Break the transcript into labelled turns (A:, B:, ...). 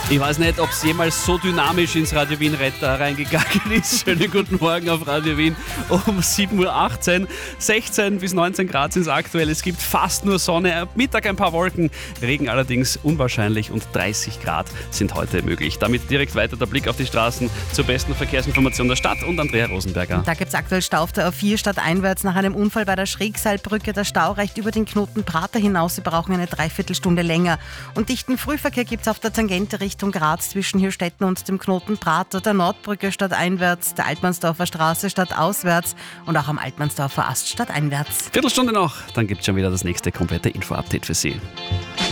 A: Ich weiß nicht, ob es jemals so dynamisch ins Radio Wien Retter reingegangen ist. Schönen guten Morgen auf Radio Wien um 7.18 Uhr. 16 bis 19 Grad sind es aktuell. Es gibt fast nur Sonne, ab Mittag ein paar Wolken, Regen allerdings unwahrscheinlich und 30 Grad sind heute möglich. Damit direkt weiter der Blick auf die Straßen zur besten Verkehrsinformation der Stadt und Andrea Rosenberger.
B: Da gibt es aktuell Stau auf der A4 stadteinwärts nach einem Unfall bei der Schrägseilbrücke. Der Stau reicht über den Knoten Prater hinaus. Sie brauchen eine Dreiviertelstunde länger. Und dichten Frühverkehr gibt es auf der Tangente Richtung Graz zwischen Hirstetten und dem Knoten Prater, der Nordbrücke stadteinwärts, der Altmannsdorfer Straße stadtauswärts und auch am Altmannsdorfer Ast stadteinwärts.
A: Viertelstunde noch, dann gibt es schon wieder das nächste komplette Info-Update für Sie.